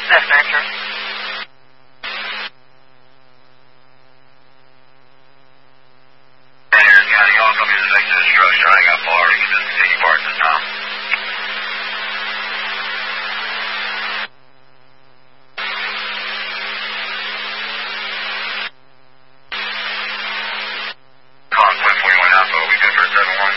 That's accurate. County, y'all come in next to the structure. I got far to get to the city parts of town. Conflict 41 Alpha, we good for 7-1?